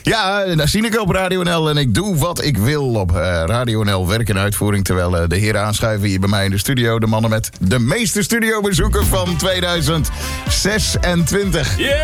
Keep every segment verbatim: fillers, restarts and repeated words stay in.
Ja, daar zie ik op Radio N L en ik doe wat ik wil op uh, Radio N L. Werk en uitvoering, terwijl uh, de heren aanschuiven hier bij mij in de studio. De mannen met de meeste studiobezoeken van tweeduizend zesentwintig. Yo!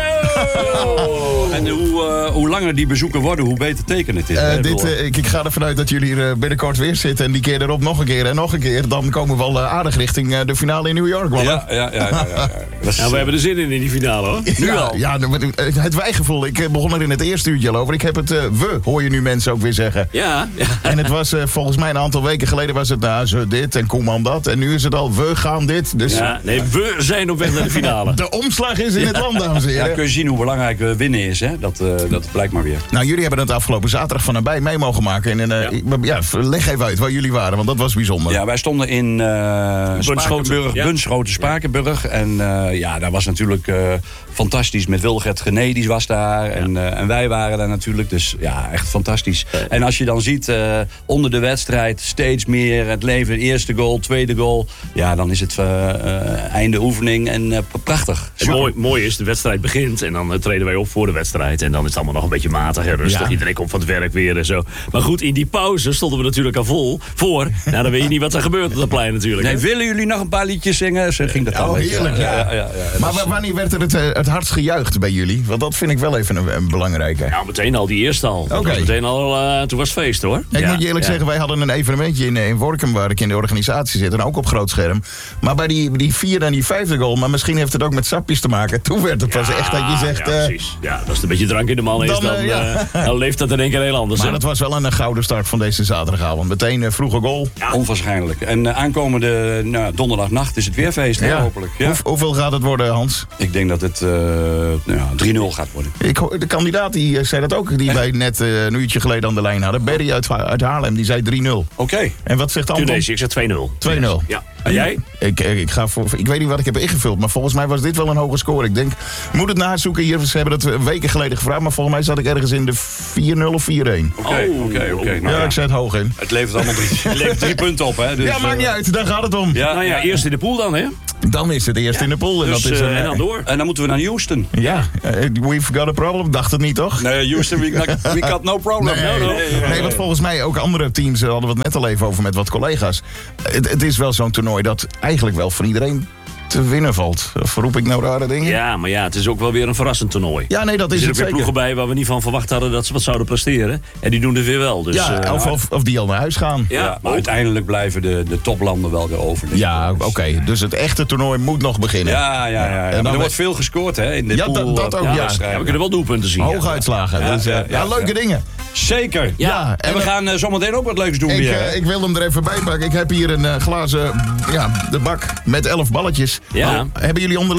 En hoe, uh, hoe langer die bezoeken worden, hoe beter teken het is. Uh, dit, uh, ik, ik ga ervan uit dat jullie hier uh, binnenkort weer zitten. En die keer erop nog een keer en nog een keer. Dan komen we al uh, aardig richting uh, de finale in New York. Man. Ja, ja, ja. ja, ja, ja. Is, nou, we hebben er zin in in die finale, hoor. Nu ja, al. Ja, het wijgevoel. Ik begon er in het eerste uurtje al over. Ik heb het uh, we, hoor je nu mensen ook weer zeggen. Ja. ja. En het was uh, volgens mij een aantal weken geleden was het nou, ze dit en Koeman dat. En nu is het al, we gaan dit. Dus ja, nee, we zijn op weg naar de finale. De omslag is in ja. het land, dames en heren. Ja, kun je zien hoe belangrijk uh, winnen is, hè? Dat, uh, dat blijkt maar weer. Nou, jullie hebben het afgelopen zaterdag van nabij mee mogen maken. En, uh, ja. ja, leg even uit waar jullie waren, want dat was bijzonder. Ja, wij stonden in uh, Spakenburg, ja. Bunschoten, Spakenburg. Ja. En uh, ja, daar was natuurlijk uh, fantastisch met Wilgert Gené, die was daar. Ja. En, uh, en wij waren daar natuurlijk, dus ja, echt fantastisch. Ja. En als je dan ziet, uh, onder de wedstrijd steeds meer het leven, eerste goal, tweede goal. Ja, dan is het uh, uh, einde oefening en uh, prachtig. En mooi, mooi is, de wedstrijd begint en dan uh, treden wij op voor de wedstrijd. En dan is het allemaal nog een beetje matig en rustig. Ja. Iedereen komt van het werk weer en zo. Maar goed, in die pauze stonden we natuurlijk al vol voor. Nou, dan weet je niet wat er gebeurt op dat plein natuurlijk. Nee, hè? Willen jullie nog een paar liedjes zingen? Zo ging dat oh, al. Heerlijk, ja. Ja, ja, ja, ja. Maar was... wanneer werd er het, het hardst gejuicht bij jullie? Want dat vind ik wel even een, een belangrijke. Nou, meteen al, die eerste al. Oké. Okay. Meteen al, uh, toen was het feest, hoor. Ik ja, moet je eerlijk ja. zeggen, wij hadden een evenementje in, in Workum waar ik in de organisatie zit. En ook op groot scherm. Maar bij die, die vierde en die vijfde goal, maar misschien heeft het ook met sapjes te maken. Toen werd het pas ja, echt dat je zegt... Ja, uh, precies. Ja, als er een beetje drank in de man is, dan, dan, uh, ja. uh, dan leeft dat in één keer heel anders. Maar hè? dat was wel een gouden start van deze zaterdagavond. Meteen uh, vroege goal. Ja. Onwaarschijnlijk. En uh, aankomende nou, donderdagnacht is het weer feest, ja. hopelijk. Ja. Hoe, hoeveel gaat het worden, Hans? Ik denk dat het uh, nou, drie nul gaat worden. Ik, de kandidaat die uh, zei dat ook, die wij net uh, een uurtje geleden aan de lijn hadden. Barry uit, uit Haarlem, die zei drie nul. Oké. Okay. En wat zegt Anton? Tunesië, ik zeg twee nul. twee nul. Ja. En jij? Ik, ik, ga voor, ik weet niet wat ik heb ingevuld, maar volgens mij was dit wel een hoge score. Ik denk, moet het nazoeken hier. Ze hebben het weken geleden gevraagd, maar volgens mij zat ik ergens in de vier nul of vier één. Oké, oké, oké. Ja, ik zet hoog in. Het levert allemaal drie, het levert drie punten op, hè? Dus, ja, maakt niet uit, daar gaat het om. Ja, nou ja, eerst in de pool dan, hè? Dan is het eerst ja. in de pool. En, dus, dat is een, uh, en dan door. En dan moeten we naar Houston. Ja, uh, we've got a problem. Dacht het niet, toch? Nee, Houston, we got, we got no problem. Nee, no, no. nee, nee, want volgens mij ook andere teams, hadden we het net al even over met wat collega's. Het, het is wel zo'n toernooi dat eigenlijk wel voor iedereen te winnen valt. Of roep ik nou rare dingen? Ja, maar ja, het is ook wel weer een verrassend toernooi. Ja, nee, dat is er het zitten weer ploegen bij waar we niet van verwacht hadden dat ze wat zouden presteren. En die doen het weer wel. Dus, ja, uh, of, of, of die al naar huis gaan. Ja, ja, maar uiteindelijk blijven de, de toplanden wel weer over. Ja, oké. Okay. Dus het echte toernooi moet nog beginnen. Ja, ja, ja. ja. En maar er wordt veel gescoord, hè? In de ja, pool, dat, dat ook, ja. ja. ja. We kunnen wel doelpunten zien. Hoge uitslagen. Ja, dus, uh, ja, ja, ja, leuke ja. dingen. Zeker. Ja, ja. En, en we gaan uh, zometeen ook wat leuks doen ik, weer. Uh, ik wil hem er even bij pakken. Ik heb hier een uh, glazen ja, de bak met elf balletjes. Ja. Oh, hebben jullie onderling